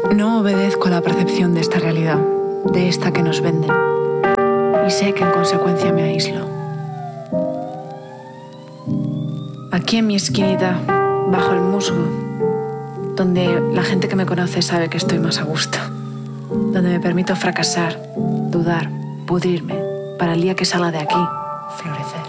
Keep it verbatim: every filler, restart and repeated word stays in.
No obedezco a la percepción de esta realidad, de esta que nos venden, y sé que en consecuencia me aíslo. Aquí en mi esquinita, bajo el musgo, donde la gente que me conoce sabe que estoy más a gusto, donde me permito fracasar, dudar, pudrirme, para el día que salga de aquí, florecer.